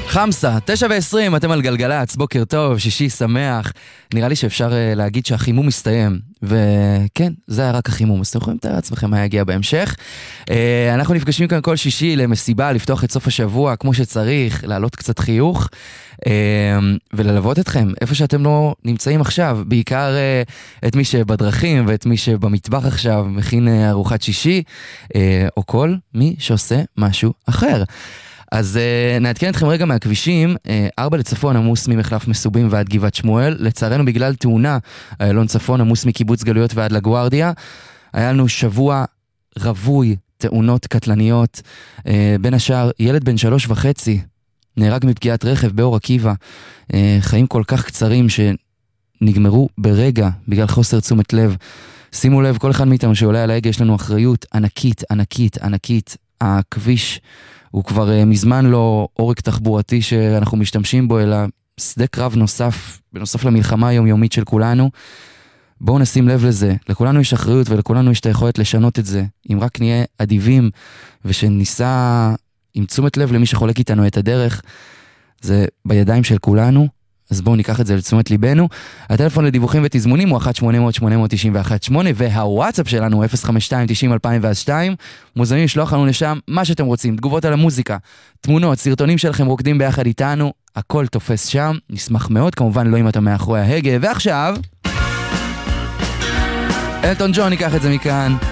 חמסה, 9:20, אתם על גלגלץ, בוקר טוב, שישי שמח. נראה לי שאפשר להגיד שהחימום מסתיים, וכן, זה היה רק החימום, אז אתם יכולים לתאר לעצמכם מה יגיע בהמשך. אנחנו נפגשים כאן כל שישי למסיבה, לפתוח את סוף השבוע כמו שצריך, להעלות קצת חיוך, וללוות אתכם איפה שאתם לא נמצאים עכשיו, בעיקר את מי שבדרכים ואת מי שבמטבח עכשיו מכין ארוחת שישי, או כל מי שעושה משהו אחר. אז נעדכן אתכם רגע מהכבישים. 4 לצפון עמוס ממחלף מסובים ועד גבעת שמואל, לצערנו בגלל תאונה איילון צפון עמוס מקיבוץ גלויות ועד לגוארדיה. היה לנו שבוע רווי תאונות קטלניות, בין השאר ילד בן 3.5 נהרג מפגיעת רכב באור עקיבא. חיים כל כך קצרים שנגמרו ברגע בגלל חוסר תשומת לב. שימו לב, כל אחד מאיתנו שעולה על ההגה יש לנו אחריות ענקית, ענקית, ענקית. הכביש הוא כבר מזמן לא עורק תחבורתי שאנחנו משתמשים בו, אלא שדה קרב נוסף, בנוסף למלחמה היומיומית של כולנו. בואו נשים לב לזה, לכולנו יש אחריות ולכולנו יש את היכולת לשנות את זה. אם רק נהיה אדיבים ושניסע עם תשומת לב למי שחולק איתנו את הדרך, זה בידיים של כולנו, אז בואו ניקח את זה לתשומת ליבנו. הטלפון לדיווחים ותזמונים הוא 1-800-891-8, והוואטסאפ שלנו 052-90-2002. מוזמנים לשלוח לנו לשם מה שאתם רוצים, תגובות על המוזיקה, תמונות, סרטונים שלכם רוקדים ביחד איתנו, הכל תופס שם, נשמח מאוד, כמובן לא אם אתה מאחורי ההגה. ועכשיו אלטון ג'ון ייקח את זה מכאן.